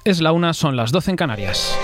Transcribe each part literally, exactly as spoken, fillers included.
Es la una, son las doce en Canarias.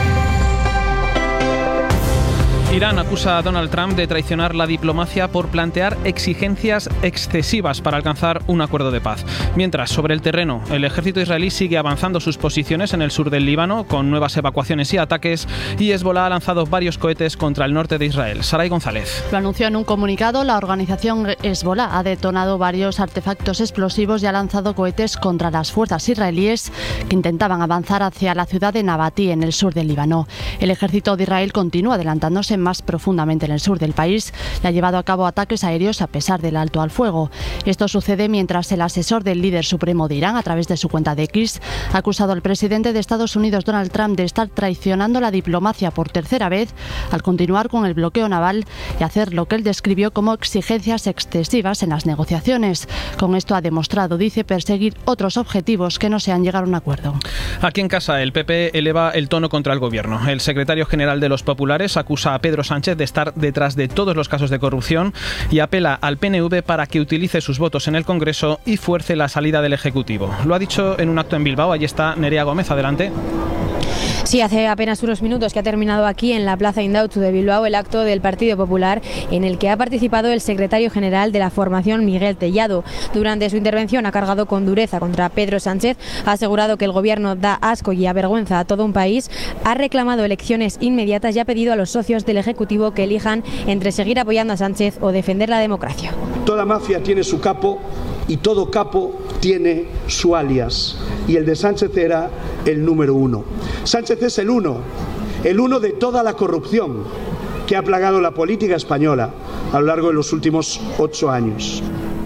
Irán acusa a Donald Trump de traicionar la diplomacia por plantear exigencias excesivas para alcanzar un acuerdo de paz. Mientras, sobre el terreno, el ejército israelí sigue avanzando sus posiciones en el sur del Líbano con nuevas evacuaciones y ataques, y Hezbollah ha lanzado varios cohetes contra el norte de Israel. Saray González. Lo anunció en un comunicado. La organización Hezbollah ha detonado varios artefactos explosivos y ha lanzado cohetes contra las fuerzas israelíes que intentaban avanzar hacia la ciudad de Nabatí, en el sur del Líbano. El ejército de Israel continúa adelantándose más profundamente en el sur del país y ha llevado a cabo ataques aéreos a pesar del alto al fuego. Esto sucede mientras el asesor del líder supremo de Irán, a través de su cuenta de X, ha acusado al presidente de Estados Unidos, Donald Trump, de estar traicionando la diplomacia por tercera vez al continuar con el bloqueo naval y hacer lo que él describió como exigencias excesivas en las negociaciones. Con esto ha demostrado, dice, perseguir otros objetivos que no sean llegar a un acuerdo. Aquí en casa, el P P eleva el tono contra el gobierno. El secretario general de los populares acusa a Pedro Sánchez de estar detrás de todos los casos de corrupción y apela al P N V para que utilice sus votos en el Congreso y fuerce la salida del Ejecutivo. Lo ha dicho en un acto en Bilbao. Allí está Nerea Gómez. Adelante. Sí, hace apenas unos minutos que ha terminado aquí en la Plaza Indautxu de Bilbao el acto del Partido Popular, en el que ha participado el secretario general de la formación, Miguel Tellado. Durante su intervención ha cargado con dureza contra Pedro Sánchez, ha asegurado que el gobierno da asco y avergüenza a todo un país, ha reclamado elecciones inmediatas y ha pedido a los socios del Ejecutivo que elijan entre seguir apoyando a Sánchez o defender la democracia. Toda mafia tiene su capo y todo capo tiene su alias, y el de Sánchez era el número uno. Sánchez es el uno, el uno de toda la corrupción que ha plagado la política española a lo largo de los últimos ocho años.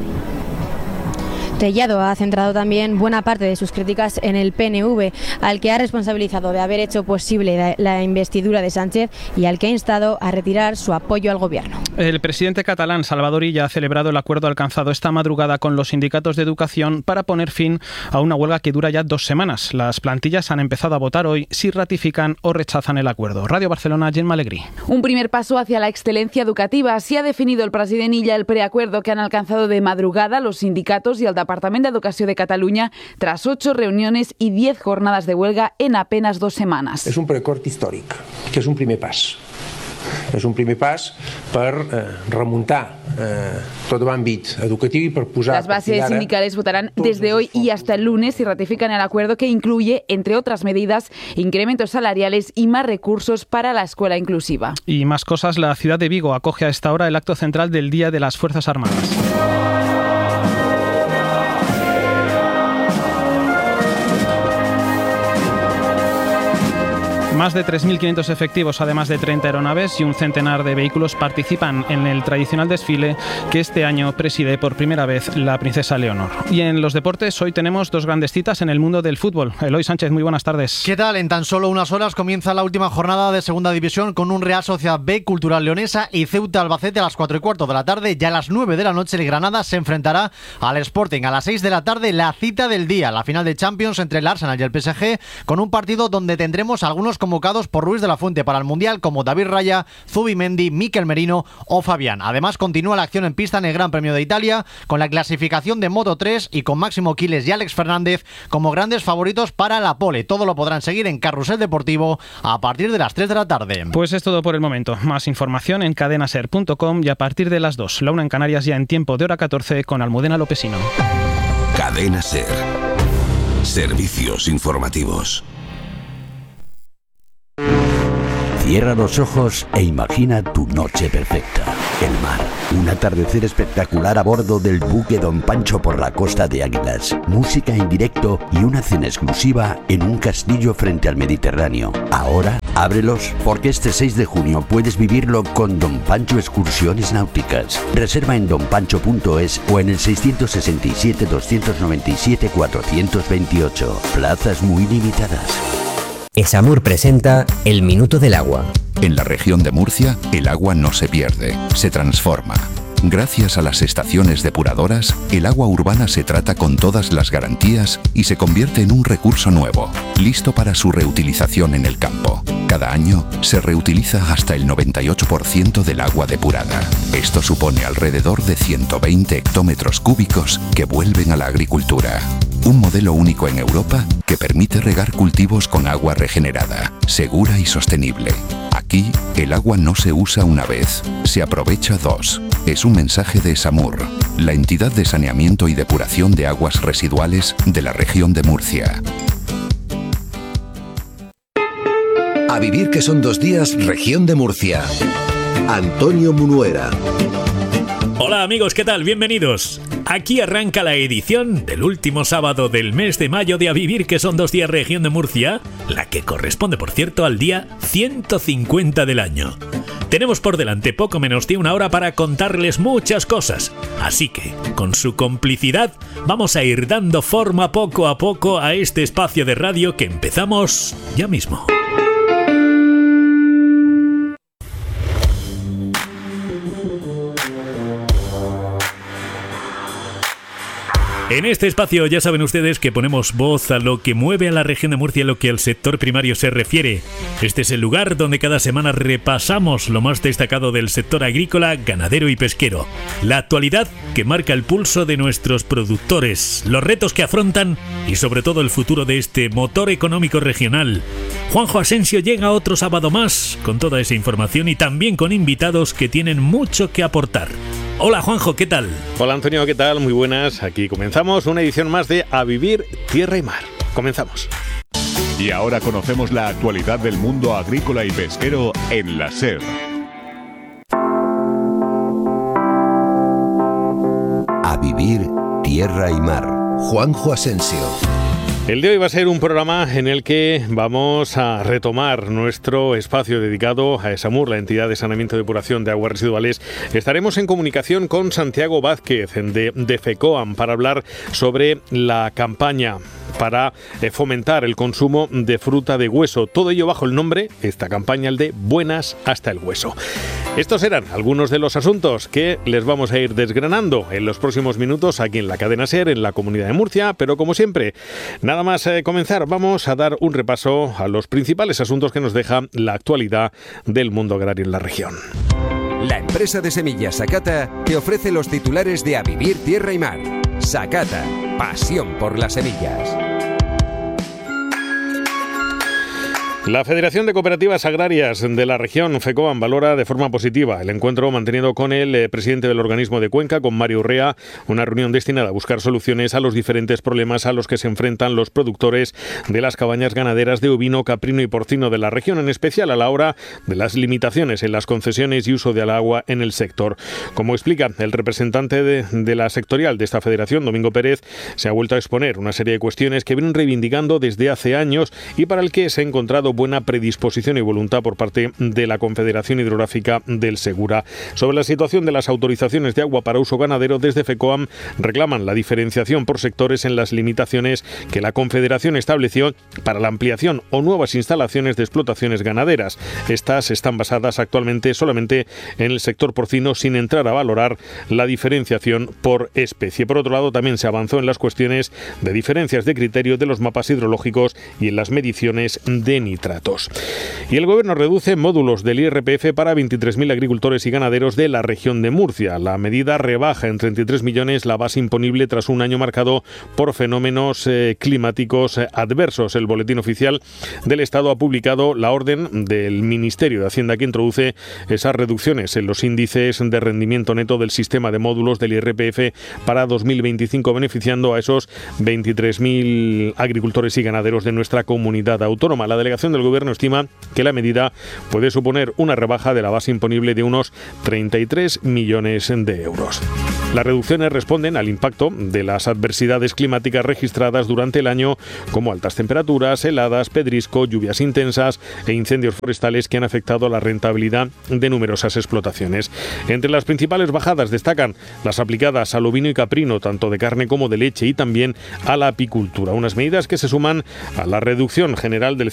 Tellado ha centrado también buena parte de sus críticas en el P N V, al que ha responsabilizado de haber hecho posible la investidura de Sánchez y al que ha instado a retirar su apoyo al gobierno. El presidente catalán, Salvador Illa, ha celebrado el acuerdo alcanzado esta madrugada con los sindicatos de educación para poner fin a una huelga que dura ya dos semanas. Las plantillas han empezado a votar hoy si ratifican o rechazan el acuerdo. Radio Barcelona, Gemma Alegrí. Un primer paso hacia la excelencia educativa. Así ha definido el president Illa el preacuerdo que han alcanzado de madrugada los sindicatos y el Departamento de Educación de Cataluña tras ocho reuniones y diez jornadas de huelga en apenas dos semanas. És un preacord històric, que és un primer pas. És un primer pas per eh, remuntar eh, tot l'àmbit educatiu y per posar... Las bases sindicales votarán desde hoy y hasta el lunes y ratifican el acuerdo, que incluye, entre otras medidas, incrementos salariales y más recursos para la escuela inclusiva. Y más cosas, la ciudad de Vigo acoge a esta hora el acto central del Día de las Fuerzas Armadas. Más de tres mil quinientos efectivos, además de treinta aeronaves y un centenar de vehículos, participan en el tradicional desfile que este año preside por primera vez la princesa Leonor. Y en los deportes, hoy tenemos dos grandes citas en el mundo del fútbol. Eloy Sánchez, muy buenas tardes. ¿Qué tal? En tan solo unas horas comienza la última jornada de Segunda División con un Real Sociedad B, Cultural Leonesa y Ceuta Albacete a las cuatro y cuarto de la tarde. Ya a las nueve de la noche el Granada se enfrentará al Sporting. A las seis de la tarde la cita del día, la final de Champions entre el Arsenal y el P S G, con un partido donde tendremos algunos convocados por Ruiz de la Fuente para el Mundial, como David Raya, Zubimendi, Mikel Merino o Fabián. Además, continúa la acción en pista en el Gran Premio de Italia, con la clasificación de Moto tres y con Máximo Quiles y Alex Fernández como grandes favoritos para la pole. Todo lo podrán seguir en Carrusel Deportivo a partir de las tres de la tarde. Pues es todo por el momento. Más información en cadenaser punto com y a partir de las dos, la una en Canarias, ya en tiempo de hora catorce, con Almudena Lopesino. Cadena Ser. Servicios informativos. Cierra los ojos e imagina tu noche perfecta. El mar, un atardecer espectacular a bordo del buque Don Pancho por la costa de Águilas, música en directo y una cena exclusiva en un castillo frente al Mediterráneo. Ahora, ábrelos, porque este seis de junio puedes vivirlo con Don Pancho Excursiones Náuticas. Reserva en don pancho punto es o en el seiscientos sesenta y siete, doscientos noventa y siete, cuatrocientos veintiocho. Plazas muy limitadas. Esamur presenta El Minuto del Agua. En la región de Murcia, el agua no se pierde, se transforma. Gracias a las estaciones depuradoras, el agua urbana se trata con todas las garantías y se convierte en un recurso nuevo, listo para su reutilización en el campo. Cada año se reutiliza hasta el noventa y ocho por ciento del agua depurada. Esto supone alrededor de ciento veinte hectómetros cúbicos que vuelven a la agricultura. Un modelo único en Europa que permite regar cultivos con agua regenerada, segura y sostenible. Aquí, el agua no se usa una vez, se aprovecha dos. Es un mensaje de Esamur, la entidad de saneamiento y depuración de aguas residuales de la región de Murcia. A vivir que son dos días, región de Murcia. Antonio Munuera. Hola amigos, ¿qué tal? Bienvenidos. Aquí arranca la edición del último sábado del mes de mayo de A Vivir que son dos días, región de Murcia, la que corresponde, por cierto, al día ciento cincuenta del año. Tenemos por delante poco menos de una hora para contarles muchas cosas, así que, con su complicidad, vamos a ir dando forma poco a poco a este espacio de radio que empezamos ya mismo. En este espacio ya saben ustedes que ponemos voz a lo que mueve a la región de Murcia en lo que al sector primario se refiere. Este es el lugar donde cada semana repasamos lo más destacado del sector agrícola, ganadero y pesquero. La actualidad que marca el pulso de nuestros productores, los retos que afrontan y sobre todo el futuro de este motor económico regional. Juanjo Asensio llega otro sábado más con toda esa información y también con invitados que tienen mucho que aportar. Hola Juanjo, ¿qué tal? Hola Antonio, ¿qué tal? Muy buenas. Aquí comenzamos una edición más de A Vivir, Tierra y Mar. Comenzamos. Y ahora conocemos la actualidad del mundo agrícola y pesquero en la SER. A Vivir, Tierra y Mar. Juanjo Asensio. El de hoy va a ser un programa en el que vamos a retomar nuestro espacio dedicado a Esamur, la entidad de saneamiento y depuración de aguas residuales. Estaremos en comunicación con Santiago Vázquez de, de FECOAM para hablar sobre la campaña para fomentar el consumo de fruta de hueso. Todo ello bajo el nombre, esta campaña, el de Buenas hasta el hueso. Estos eran algunos de los asuntos que les vamos a ir desgranando en los próximos minutos aquí en la cadena SER, en la Comunidad de Murcia, pero como siempre, nada más eh, comenzar, vamos a dar un repaso a los principales asuntos que nos deja la actualidad del mundo agrario en la región. La empresa de semillas Sakata te ofrece los titulares de A Vivir, Tierra y Mar. Sakata, pasión por las semillas. La Federación de Cooperativas Agrarias de la región, FECOAM, valora de forma positiva el encuentro mantenido con el eh, presidente del organismo de Cuenca, con Mario Urrea, una reunión destinada a buscar soluciones a los diferentes problemas a los que se enfrentan los productores de las cabañas ganaderas de ovino, caprino y porcino de la región, en especial a la hora de las limitaciones en las concesiones y uso del agua en el sector. Como explica el representante de, de la sectorial de esta federación, Domingo Pérez, se ha vuelto a exponer una serie de cuestiones que vienen reivindicando desde hace años y para el que se ha encontrado buena predisposición y voluntad por parte de la Confederación Hidrográfica del Segura. Sobre la situación de las autorizaciones de agua para uso ganadero, desde FECOAM reclaman la diferenciación por sectores en las limitaciones que la Confederación estableció para la ampliación o nuevas instalaciones de explotaciones ganaderas. Estas están basadas actualmente solamente en el sector porcino, sin entrar a valorar la diferenciación por especie. Por otro lado, también se avanzó en las cuestiones de diferencias de criterio de los mapas hidrológicos y en las mediciones de nitratos. Y el Gobierno reduce módulos del I R P F para veintitrés mil agricultores y ganaderos de la región de Murcia. La medida rebaja en treinta y tres millones la base imponible tras un año marcado por fenómenos eh, climáticos eh, adversos. El Boletín Oficial del Estado ha publicado la orden del Ministerio de Hacienda que introduce esas reducciones en los índices de rendimiento neto del sistema de módulos del I R P F para dos mil veinticinco, beneficiando a esos veintitrés mil agricultores y ganaderos de nuestra comunidad autónoma. La delegación del Gobierno estima que la medida puede suponer una rebaja de la base imponible de unos treinta y tres millones de euros. Las reducciones responden al impacto de las adversidades climáticas registradas durante el año, como altas temperaturas, heladas, pedrisco, lluvias intensas e incendios forestales que han afectado la rentabilidad de numerosas explotaciones. Entre las principales bajadas destacan las aplicadas al ovino y caprino, tanto de carne como de leche, y también a la apicultura. Unas medidas que se suman a la reducción general del cinco por ciento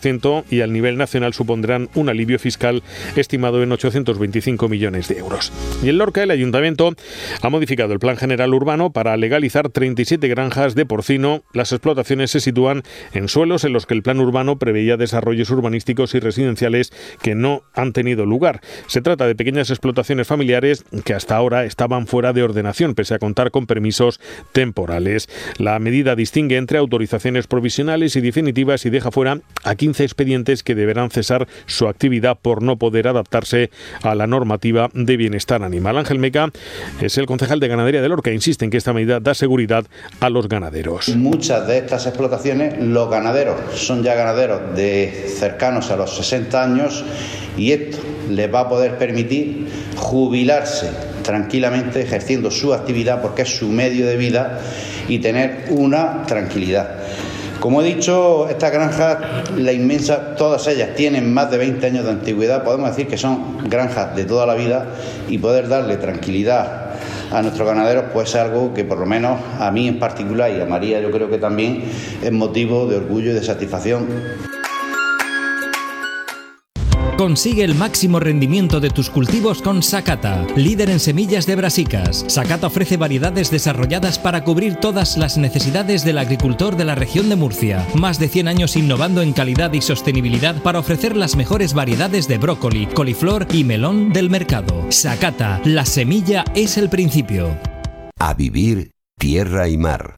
ciento y al nivel nacional supondrán un alivio fiscal estimado en ochocientos veinticinco millones de euros. Y en Lorca, el Ayuntamiento ha modificado el Plan General Urbano para legalizar treinta y siete granjas de porcino. Las explotaciones se sitúan en suelos en los que el plan urbano preveía desarrollos urbanísticos y residenciales que no han tenido lugar. Se trata de pequeñas explotaciones familiares que hasta ahora estaban fuera de ordenación, pese a contar con permisos temporales. La medida distingue entre autorizaciones provisionales y definitivas y deja fuera a quince expedientes que deberán cesar su actividad por no poder adaptarse a la normativa de bienestar animal. Ángel Meca es el concejal de Ganadería de Lorca. Insiste en que esta medida da seguridad a los ganaderos. Muchas de estas explotaciones, los ganaderos son ya ganaderos de cercanos a los sesenta años y esto les va a poder permitir jubilarse tranquilamente ejerciendo su actividad porque es su medio de vida y tener una tranquilidad. Como he dicho, estas granjas, la inmensa, todas ellas tienen más de veinte años de antigüedad. Podemos decir que son granjas de toda la vida y poder darle tranquilidad a nuestros ganaderos pues es algo que por lo menos a mí en particular y a María yo creo que también es motivo de orgullo y de satisfacción. Consigue el máximo rendimiento de tus cultivos con Sakata, líder en semillas de brasicas. Sakata ofrece variedades desarrolladas para cubrir todas las necesidades del agricultor de la región de Murcia. Más de cien años innovando en calidad y sostenibilidad para ofrecer las mejores variedades de brócoli, coliflor y melón del mercado. Sakata, la semilla es el principio. A vivir tierra y mar.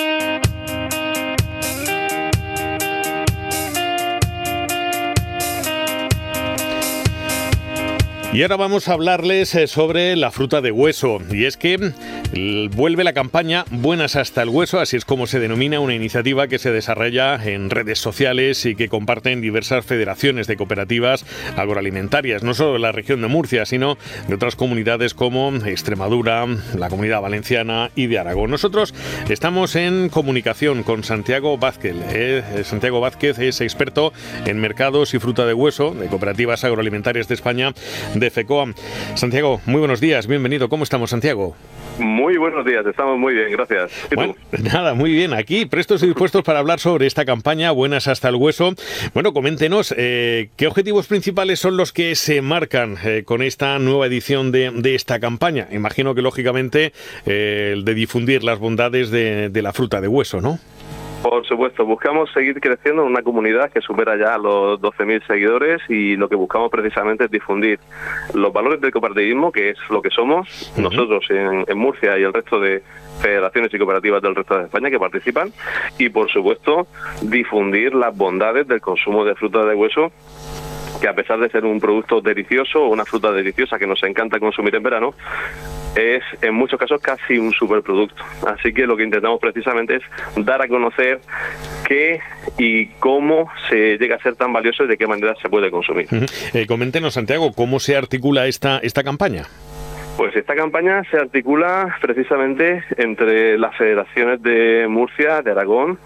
Y ahora vamos a hablarles sobre la fruta de hueso. Y es que vuelve la campaña Buenas hasta el hueso, así es como se denomina una iniciativa que se desarrolla en redes sociales y que comparten diversas federaciones de cooperativas agroalimentarias, no solo de la región de Murcia, sino de otras comunidades como Extremadura, la Comunidad Valenciana y de Aragón. Nosotros estamos en comunicación con Santiago Vázquez. Eh, Santiago Vázquez es experto en mercados y fruta de hueso de Cooperativas Agroalimentarias de España, de FECOAM. Santiago, muy buenos días, bienvenido. ¿Cómo estamos, Santiago? Muy buenos días, estamos muy bien, gracias. ¿Y bueno, tú? Nada, muy bien, aquí prestos y dispuestos para hablar sobre esta campaña Buenas hasta el hueso. Bueno, coméntenos, eh, ¿qué objetivos principales son los que se marcan eh, con esta nueva edición de, de esta campaña? Imagino que, lógicamente, eh, el de difundir las bondades de, de la fruta de hueso, ¿no? Por supuesto, buscamos seguir creciendo en una comunidad que supera ya los doce mil seguidores y lo que buscamos precisamente es difundir los valores del cooperativismo, que es lo que somos uh-huh. nosotros en, en Murcia y el resto de federaciones y cooperativas del resto de España que participan, y por supuesto difundir las bondades del consumo de fruta de hueso, que a pesar de ser un producto delicioso o una fruta deliciosa que nos encanta consumir en verano, es en muchos casos casi un superproducto. Así que lo que intentamos precisamente es dar a conocer qué y cómo se llega a ser tan valioso y de qué manera se puede consumir. Uh-huh. Eh, coméntenos, Santiago, ¿cómo se articula esta, esta campaña? Pues esta campaña se articula precisamente entre las federaciones de Murcia, de Aragón,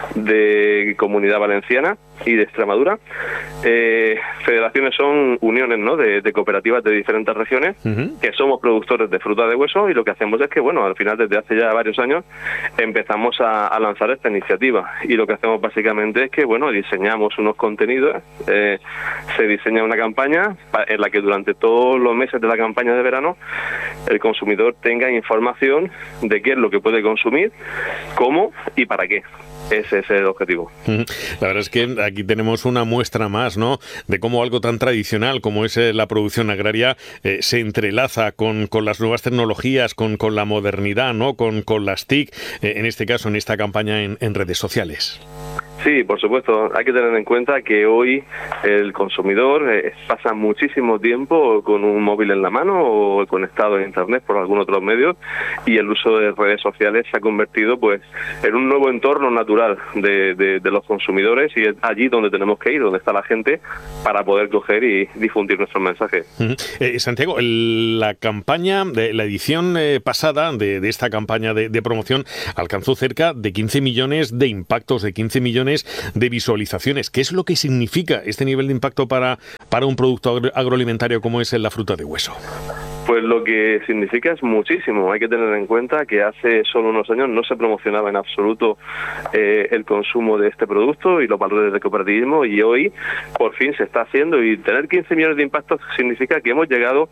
de Comunidad Valenciana y de Extremadura. Eh, federaciones son uniones, ¿no?, de, de cooperativas de diferentes regiones, uh-huh. que somos productores de fruta de hueso, y lo que hacemos es que, bueno, al final desde hace ya varios años empezamos a, a lanzar esta iniciativa, y lo que hacemos básicamente es que, bueno, diseñamos unos contenidos, eh, se diseña una campaña en la que durante todos los meses de la campaña de verano el consumidor tenga información de qué es lo que puede consumir, cómo y para qué. Ese es el objetivo. La verdad es que aquí tenemos una muestra más, ¿no?, de cómo algo tan tradicional como es la producción agraria eh, se entrelaza con, con las nuevas tecnologías, con, con la modernidad, ¿no?, con, con las T I C, eh, en este caso, en esta campaña en, en redes sociales. Sí, por supuesto. Hay que tener en cuenta que hoy el consumidor eh, pasa muchísimo tiempo con un móvil en la mano o conectado a Internet por algún otro medio, y el uso de redes sociales se ha convertido pues en un nuevo entorno natural de, de, de los consumidores, y es allí donde tenemos que ir, donde está la gente, para poder coger y difundir nuestros mensajes. Uh-huh. Eh, Santiago, el, la campaña, de la edición eh, pasada de, de esta campaña de, de promoción alcanzó cerca de quince millones de impactos, de quince millones de visualizaciones. ¿Qué es lo que significa este nivel de impacto para, para un producto agro- agroalimentario como es la fruta de hueso? Pues lo que significa es muchísimo. Hay que tener en cuenta que hace solo unos años no se promocionaba en absoluto eh, el consumo de este producto y los valores del cooperativismo, y hoy por fin se está haciendo, y tener quince millones de impactos significa que hemos llegado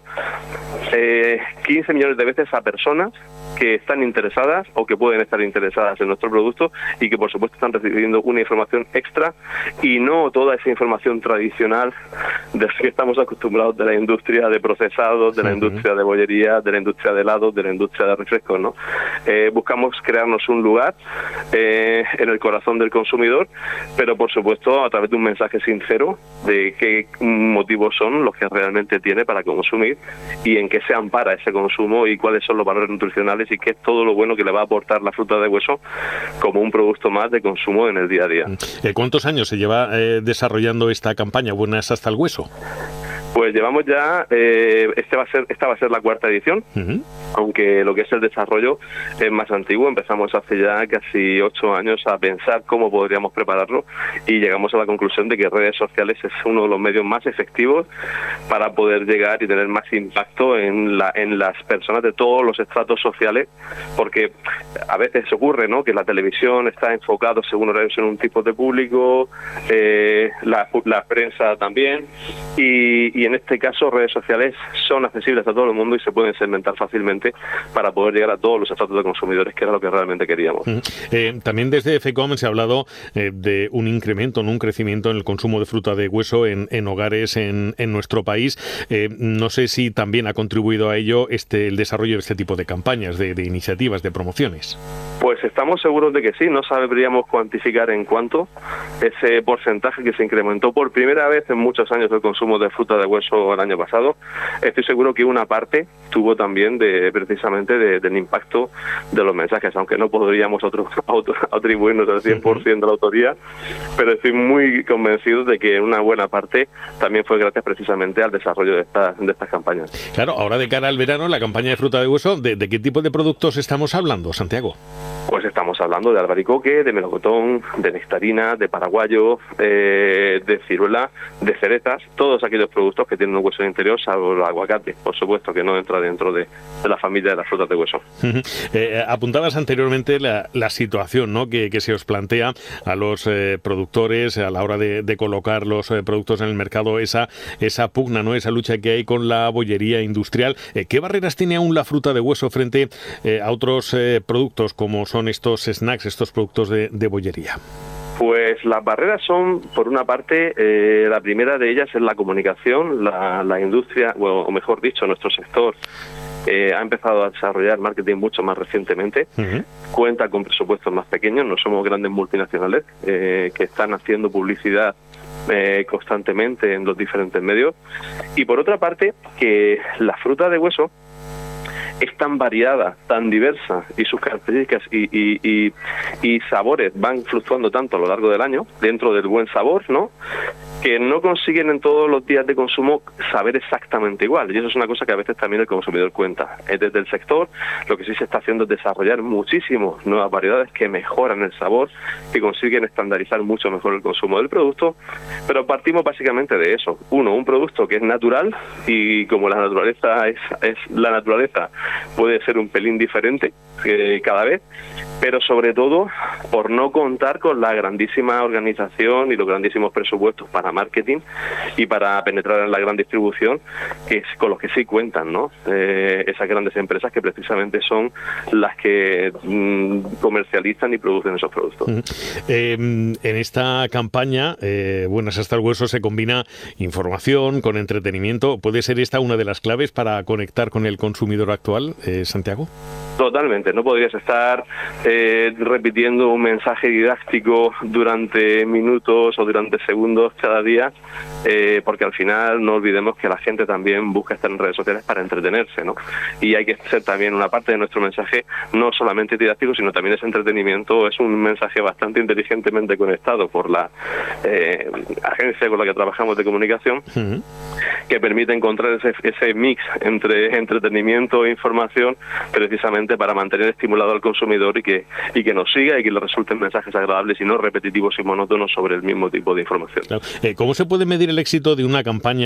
eh, quince millones de veces a personas que están interesadas o que pueden estar interesadas en nuestro producto y que por supuesto están recibiendo una información extra y no toda esa información tradicional de la que estamos acostumbrados de la industria de procesados, de la uh-huh. industria de bollería, de la industria de helados, de la industria de refrescos, ¿no? Eh, buscamos crearnos un lugar eh, en el corazón del consumidor, pero por supuesto a través de un mensaje sincero de qué motivos son los que realmente tiene para consumir y en qué se ampara ese consumo y cuáles son los valores nutricionales y qué es todo lo bueno que le va a aportar la fruta de hueso como un producto más de consumo en el día a día. ¿Cuántos años se lleva eh, desarrollando esta campaña Buenas hasta el hueso? Pues llevamos ya, eh, este va a ser, esta va a ser la cuarta edición, uh-huh. aunque lo que es el desarrollo es más antiguo. Empezamos hace ya casi ocho años a pensar cómo podríamos prepararlo y llegamos a la conclusión de que redes sociales es uno de los medios más efectivos para poder llegar y tener más impacto en, la, en las personas de todos los estratos sociales, porque a veces ocurre, ¿no?, que la televisión está enfocado según horarios en un tipo de público, eh, la, la prensa también, y, y en este caso redes sociales son accesibles a todo el mundo y se pueden segmentar fácilmente para poder llegar a todos los estratos de consumidores, que era lo que realmente queríamos. Uh-huh. Eh, también desde FECOM se ha hablado eh, de un incremento, no un crecimiento en el consumo de fruta de hueso en, en hogares en, en nuestro país. Eh, no sé si también ha contribuido a ello este el desarrollo de este tipo de campañas, de, de iniciativas, de promociones. Pues estamos seguros de que sí. No sabríamos cuantificar en cuánto ese porcentaje que se incrementó por primera vez en muchos años el consumo de fruta de hueso el año pasado. Estoy seguro que una parte tuvo también de precisamente de, del impacto de los mensajes, aunque no podríamos otro, auto, atribuirnos el cien por ciento de la autoría, pero estoy muy convencido de que una buena parte también fue gracias precisamente al desarrollo de, esta, de estas campañas. Claro, ahora de cara al verano, la campaña de fruta de hueso, ¿de, de qué tipo de productos estamos hablando, Santiago? Pues estamos hablando de albaricoque, de melocotón, de nectarina, de paraguayo, eh, de ciruela, de cerezas, todos aquellos productos que tienen un hueso interior, salvo el aguacate, por supuesto, que no entra dentro de, de la familia de las frutas de hueso. eh, apuntabas anteriormente la, la situación, ¿no?, que, que se os plantea a los eh, productores a la hora de, de colocar los eh, productos en el mercado, esa, esa pugna, ¿no?, esa lucha que hay con la bollería industrial. Eh, ¿Qué barreras tiene aún la fruta de hueso frente eh, a otros eh, productos como son estos snacks, estos productos de, de bollería? Pues las barreras son, por una parte, eh, la primera de ellas es la comunicación. La, la industria, o, o mejor dicho, nuestro sector eh, ha empezado a desarrollar marketing mucho más recientemente. Uh-huh. Cuenta con presupuestos más pequeños, no somos grandes multinacionales eh, que están haciendo publicidad eh, constantemente en los diferentes medios. Y por otra parte, que la fruta de hueso es tan variada, tan diversa, y sus características y, y, y, y sabores van fluctuando tanto a lo largo del año, dentro del buen sabor, ¿no?, que no consiguen en todos los días de consumo saber exactamente igual. Y eso es una cosa que a veces también el consumidor cuenta. Desde el sector, lo que sí se está haciendo es desarrollar muchísimo nuevas variedades que mejoran el sabor, que consiguen estandarizar mucho mejor el consumo del producto, pero partimos básicamente de eso. Uno, un producto que es natural, y como la naturaleza es, es la naturaleza, puede ser un pelín diferente eh, cada vez, pero sobre todo por no contar con la grandísima organización y los grandísimos presupuestos para marketing y para penetrar en la gran distribución, que es con los que sí cuentan, ¿no? Eh, esas grandes empresas que precisamente son las que mm, comercializan y producen esos productos. Uh-huh. Eh, en esta campaña, eh, Buenas hasta el hueso, se combina información con entretenimiento. ¿Puede ser esta una de las claves para conectar con el consumidor actual, eh, Santiago? Totalmente. No podrías estar eh, repitiendo un mensaje didáctico durante minutos o durante segundos cada día, eh, porque al final no olvidemos que la gente también busca estar en redes sociales para entretenerse, ¿no? Y hay que ser también una parte de nuestro mensaje no solamente didáctico, sino también ese entretenimiento. Es un mensaje bastante inteligentemente conectado por la eh, agencia con la que trabajamos de comunicación, uh-huh. que permite encontrar ese, ese mix entre entretenimiento e información, precisamente para mantener estimulado al consumidor y que y que nos siga y que le resulten mensajes agradables y no repetitivos y monótonos sobre el mismo tipo de información. Claro. Eh, ¿Cómo se puede medir el éxito de una campaña